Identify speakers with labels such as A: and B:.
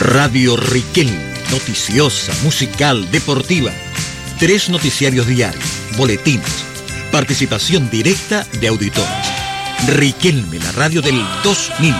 A: Radio Riquelme, noticiosa, musical, deportiva. 3 noticiarios diarios, boletines, participación directa de auditores. Riquelme, la radio del 2000.